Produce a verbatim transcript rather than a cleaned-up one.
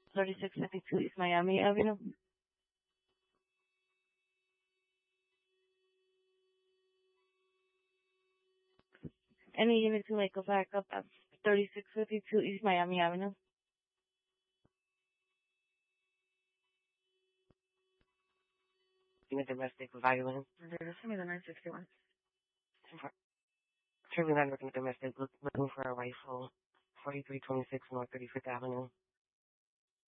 thirty-six fifty-two East Miami Avenue. Any unit to make a backup at thirty-six fifty-two East Miami Avenue. Unit domestic violence. Send me the nine sixty-one. Truly not looking at domestic, look, looking for a rifle. forty-three twenty-six North thirty-fifth Avenue.